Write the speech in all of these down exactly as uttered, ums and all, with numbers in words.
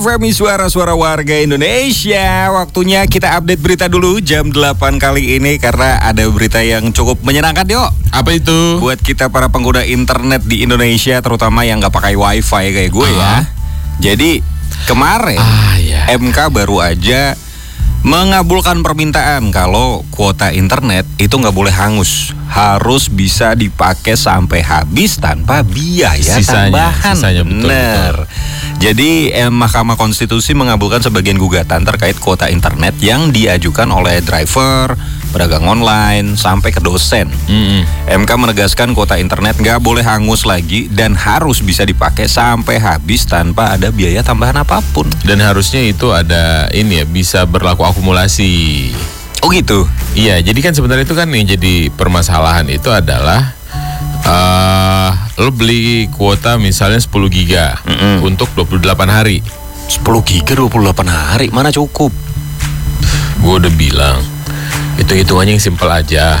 Femi suara-suara warga Indonesia. Waktunya kita update berita dulu jam delapan kali ini karena ada berita yang cukup menyenangkan yuk. Apa itu? Buat kita para pengguna internet di Indonesia, terutama yang gak pakai wifi kayak gue uh-huh. ya. Jadi kemarin ah, ya. M K baru aja mengabulkan permintaan kalau kuota internet itu nggak boleh hangus, harus bisa dipakai sampai habis tanpa biaya sisanya, tambahan. Sisanya, betul, bener. Betul. Jadi eh, Mahkamah Konstitusi mengabulkan sebagian gugatan terkait kuota internet yang diajukan oleh driver, pedagang online, sampai ke dosen. Mm-hmm. M K menegaskan kuota internet nggak boleh hangus lagi dan harus bisa dipakai sampai habis tanpa ada biaya tambahan apapun. Dan harusnya itu ada ini ya, bisa berlaku akumulasi. Oh gitu? Iya, jadi kan sebenarnya itu kan yang jadi permasalahan itu adalah uh, lo beli kuota misalnya sepuluh giga mm-hmm. untuk dua puluh delapan hari. sepuluh giga dua puluh delapan hari, mana cukup? Gue udah bilang, hitung-hitungannya yang simpel aja.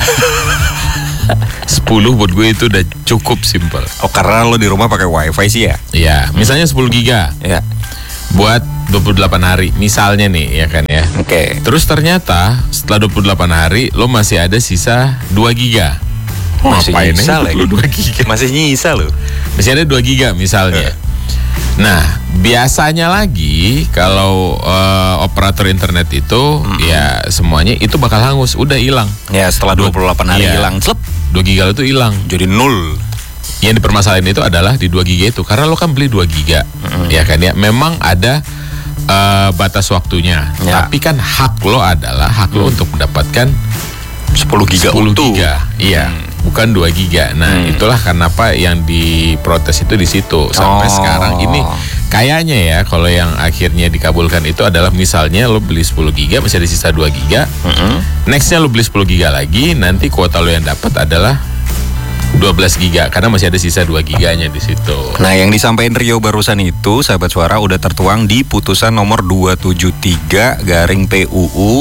sepuluh buat gue itu udah cukup simpel. Oh, karena lo di rumah pakai wifi sih ya? Iya, misalnya sepuluh giga. Iya. Buat dua puluh delapan hari misalnya nih, ya kan ya. Oke. Okay. Terus ternyata setelah dua puluh delapan hari lo masih ada sisa dua giga. Oh, masih ngapain nyisa lagi? dua giga. Masih nyisa lo. Masih ada dua giga misalnya. Nah, biasanya lagi kalau uh, operator internet itu mm-hmm. ya semuanya itu bakal hangus, udah hilang. Ya, setelah dua puluh delapan hari hilang, ya, dua giga lo itu hilang. Jadi nol. Yang dipermasalahin itu adalah di dua giga itu, karena lo kan beli dua giga. Mm-hmm. Ya kan ya, memang ada uh, batas waktunya. Ya. Tapi kan hak lo adalah hak mm. lo untuk mendapatkan sepuluh giga sepuluh utuh. Giga. Iya. Mm. Bukan dua giga. Nah, hmm. itulah kenapa yang diprotes itu di situ. Sampai oh. sekarang ini kayaknya ya, kalau yang akhirnya dikabulkan itu adalah misalnya lo beli sepuluh giga, masih ada sisa dua giga. Mm-hmm. Nextnya lo beli sepuluh giga lagi, nanti kuota lo yang dapat adalah dua belas giga karena masih ada sisa dua giganya di situ. Nah, yang disampaikan Rio barusan itu, sahabat suara, udah tertuang di putusan nomor dua tujuh tiga garing P U U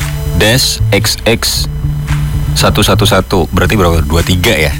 dash X X satu satu satu, berarti berapa? dua puluh tiga ya?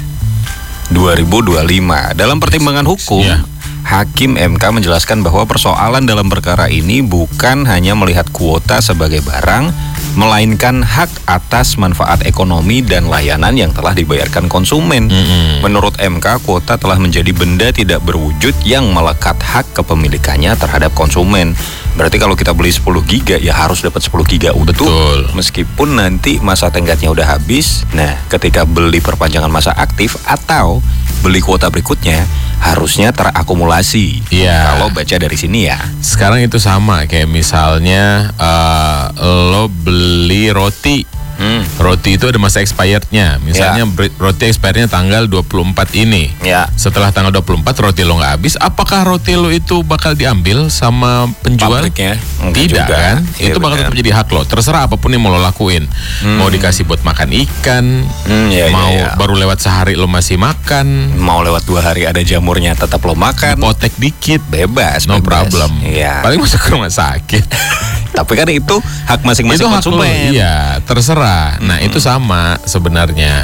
dua ribu dua puluh lima. Dalam pertimbangan hukum, yeah. Hakim M K menjelaskan bahwa persoalan dalam perkara ini bukan hanya melihat kuota sebagai barang, melainkan hak atas manfaat ekonomi dan layanan yang telah dibayarkan konsumen. Mm-hmm. Menurut M K, kuota telah menjadi benda tidak berwujud yang melekat hak kepemilikannya terhadap konsumen. Berarti kalau kita beli sepuluh giga ya harus dapat sepuluh giga utuh. Betul. Meskipun nanti masa tenggatnya udah habis. Nah, ketika beli perpanjangan masa aktif atau beli kuota berikutnya harusnya terakumulasi. Iya. Kalau baca dari sini ya. Sekarang itu sama kayak misalnya uh, lo beli roti. Hmm. Roti itu ada masa expirednya. Misalnya ya. Roti expirednya tanggal dua puluh empat ini. Ya. Setelah tanggal dua puluh empat roti lo nggak habis, apakah roti lo itu bakal diambil sama penjual? Pabriknya? Tidak juga. Kan? Ya, itu bakal tetap jadi hak lo. Terserah apapun yang mau lo lakuin. Hmm. Mau dikasih buat makan ikan, hmm, ya, mau ya, ya. baru lewat sehari lo masih makan, mau lewat dua hari ada jamurnya tetap lo makan. Potek dikit, bebas. No bebas. problem. Ya. Paling masuk ke rumah sakit. Tapi kan itu hak masing-masing itu konsumen. Hak lo, iya, terserah. Nah, hmm. itu sama sebenarnya.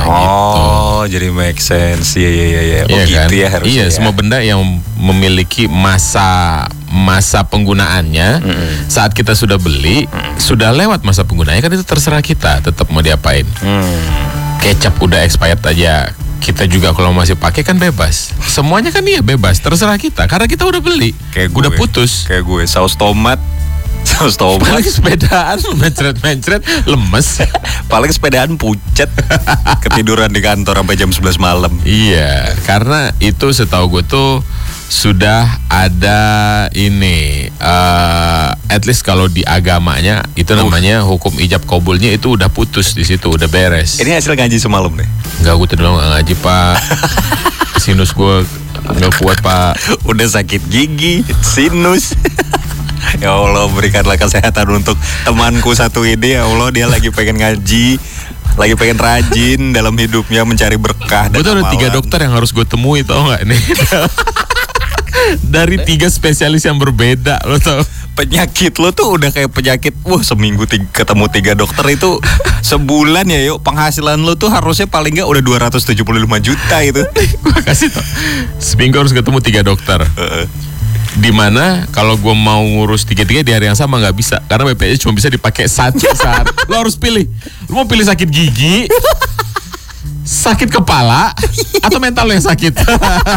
Oh, gitu. Jadi make sense. Iya, iya, iya. Oh, iya gitu kan? ya harusnya. Iya, ya. semua benda yang memiliki masa masa penggunaannya hmm. saat kita sudah beli, hmm. sudah lewat masa penggunaannya kan itu terserah kita tetap mau diapain. Hmm. Kecap udah expired aja. Kita juga kalau masih pakai kan bebas. Semuanya kan iya bebas, terserah kita karena kita udah beli. Kayak udah gue, putus. Kayak gue saus tomat. Saus tomat. Paling sepedaan mencret-mencret lemes. Paling sepedaan pucet. Ketiduran di kantor sampai jam sebelas malam. Iya, karena itu setahu gue tuh sudah ada ini uh, at least kalau di agamanya itu uh. namanya hukum ijab kabulnya itu udah putus di situ, udah beres. Ini hasil ngaji semalam nih? Enggak, gue tadi nggak ngaji Pak. Sinus gue nggak kuat Pak. Udah sakit gigi, sinus. Ya Allah, berikanlah kesehatan untuk temanku satu ini. Ya Allah, dia lagi pengen ngaji, lagi pengen rajin dalam hidupnya, mencari berkah. Gue tuh ada tiga dokter yang harus gue temui, tau gak nih? Dari tiga spesialis yang berbeda, lo tau. Penyakit lo tuh udah kayak penyakit, wah seminggu tiga, ketemu tiga dokter itu sebulan ya yuk, penghasilan lo tuh harusnya paling gak udah dua ratus tujuh puluh lima juta itu. Gue kasih tau, seminggu harus ketemu tiga dokter. Dimana kalau gue mau ngurus tiga-tiga di hari yang sama nggak bisa, karena B P J S cuma bisa dipakai satu saat. Lo harus pilih, lo mau pilih sakit gigi, sakit kepala, atau mental lo yang sakit.